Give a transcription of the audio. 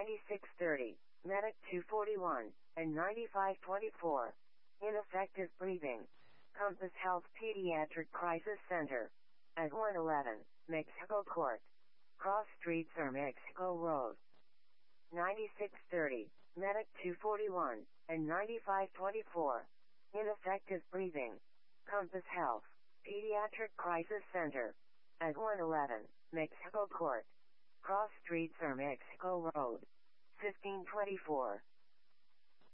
9630, Medic 241, and 9524. Ineffective breathing. Compass Health Pediatric Crisis Center. At 111, Mexico Court. Cross Streets or Mexico Road. 9630, Medic 241, and 9524. Ineffective breathing. Compass Health Pediatric Crisis Center. At 111, Mexico Court. Cross Streets or Mexico Road. 1524.